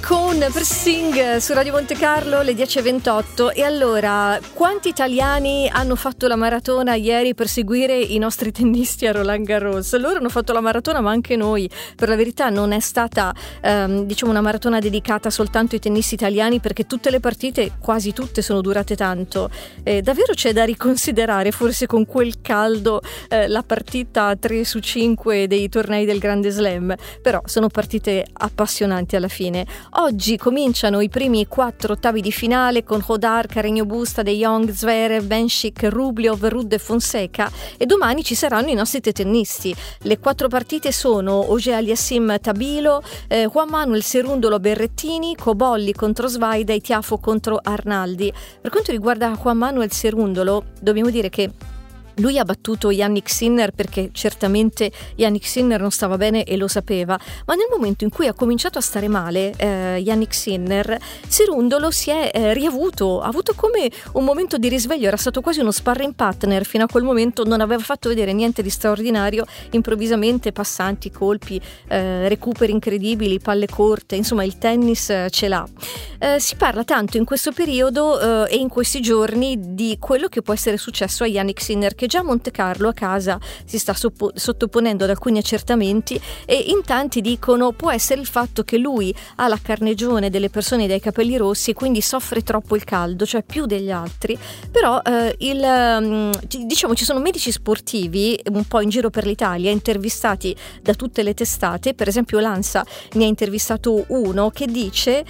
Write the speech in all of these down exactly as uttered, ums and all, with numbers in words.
Con per Sing su Radio Monte Carlo, le dieci e ventotto. E allora, quanti italiani hanno fatto la maratona ieri per seguire i nostri tennisti a Roland Garros? Loro hanno fatto la maratona, ma anche noi. Per la verità non è stata ehm, diciamo una maratona dedicata soltanto ai tennisti italiani, perché tutte le partite, quasi tutte, sono durate tanto. Eh, davvero c'è da riconsiderare, forse con quel caldo, eh, la partita tre su cinque dei tornei del Grande Slam. Però sono partite appassionanti alla fine. Oggi cominciano i primi quattro ottavi di finale con Hodar, Carreño Busta, De Jong, Zverev, Benchik, Rublev, Ruud e Fonseca, e domani ci saranno i nostri tennisti. Le quattro partite sono Auger-Aliassime Tabilo, eh, Juan Manuel Cerundolo Berrettini, Cobolli contro Svaida e Tiafoe contro Arnaldi. Per quanto riguarda Juan Manuel Cerundolo, dobbiamo dire che lui ha battuto Jannik Sinner perché certamente Jannik Sinner non stava bene e lo sapeva, ma nel momento in cui ha cominciato a stare male eh, Jannik Sinner, Cerundolo si è eh, riavuto, ha avuto come un momento di risveglio, era stato quasi uno sparring partner, fino a quel momento non aveva fatto vedere niente di straordinario, improvvisamente passanti, colpi, eh, recuperi incredibili, palle corte, insomma il tennis eh, ce l'ha. Eh, si parla tanto in questo periodo eh, e in questi giorni di quello che può essere successo a Jannik Sinner, che già a Monte Carlo a casa si sta soppo- sottoponendo ad alcuni accertamenti, e in tanti dicono può essere il fatto che lui ha la carnegione delle persone dai capelli rossi e quindi soffre troppo il caldo, cioè più degli altri. Però eh, il, um, diciamo ci sono medici sportivi un po' in giro per l'Italia intervistati da tutte le testate, per esempio l'ANSA ne ha intervistato uno che dice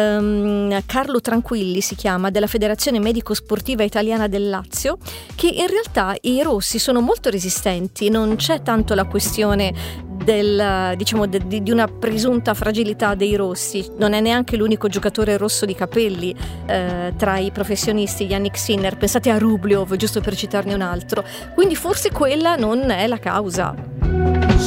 um, Carlo Tranquilli si chiama, della Federazione Medico Sportiva Italiana del Lazio, che in realtà i rossi sono molto resistenti, non c'è tanto la questione del, diciamo, de, di, di una presunta fragilità dei rossi. Non è neanche l'unico giocatore rosso di capelli eh, tra i professionisti, Jannik Sinner, pensate a Rublev, giusto per citarne un altro, quindi forse quella non è la causa.